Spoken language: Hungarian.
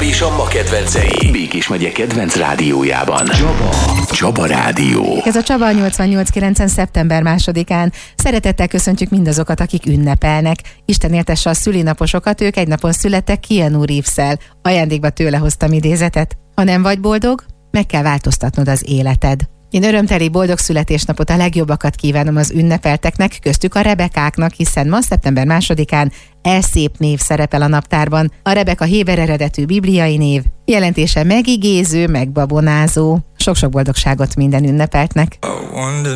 és a ma kedvencei. Békés megye kedvenc rádiójában. Csaba Rádió. Ez a Csaba 88.9 szeptember 2-án. Szeretettel köszöntjük mindazokat, akik ünnepelnek. Isten éltesse a szülinaposokat, ők egy napon születtek Keanu Reeves-szel. Ajándékba tőle hoztam idézetet. Ha nem vagy boldog, meg kell változtatnod az életed. Én örömteli boldog születésnapot, a legjobbakat kívánom az ünnepelteknek, köztük a Rebekáknak, hiszen ma szeptember 2-án Elszép név szerepel a naptárban. A Rebeka héber eredetű bibliai név, jelentése megigéző, megbabonázó. Sok-sok boldogságot minden ünnepeltnek.